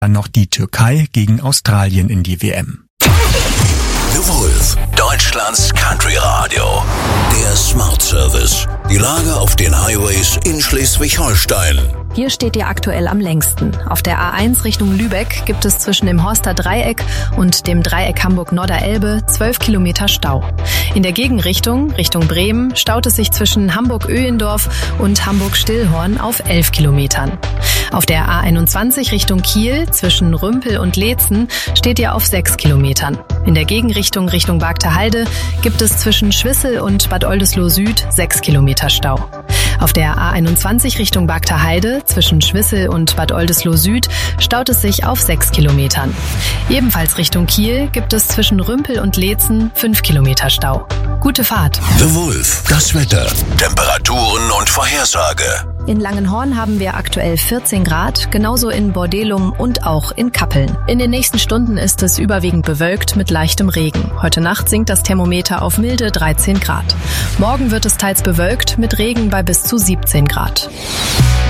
Dann noch die Türkei gegen Australien in die WM. The Wolf, Deutschlands Country Radio. Der Smart Service. Die Lage auf den Highways in Schleswig-Holstein. Hier steht ihr aktuell am längsten. Auf der A1 Richtung Lübeck gibt es zwischen dem Horster Dreieck und dem Dreieck Hamburg-Norderelbe 12 Kilometer Stau. In der Gegenrichtung, Richtung Bremen, staut es sich zwischen Hamburg-Öhendorf und Hamburg-Stillhorn auf 11 Kilometern. Auf der A21 Richtung Kiel zwischen Rümpel und Leetzen steht ihr auf 6 Kilometern. In der Gegenrichtung Richtung Bagterhalde gibt es zwischen Schwissel und Bad Oldesloe Süd 6 Kilometer Stau. Auf der A21 Richtung Bagterhalde zwischen Schwissel und Bad Oldesloe Süd staut es sich auf 6 Kilometern. Ebenfalls Richtung Kiel gibt es zwischen Rümpel und Leetzen 5 Kilometer Stau. Gute Fahrt. The Wolf, das Wetter, Temperaturen und Vorhersage. In Langenhorn haben wir aktuell 14 Grad, genauso in Bordelum und auch in Kappeln. In den nächsten Stunden ist es überwiegend bewölkt mit leichtem Regen. Heute Nacht sinkt das Thermometer auf milde 13 Grad. Morgen wird es teils bewölkt mit Regen bei bis zu 17 Grad.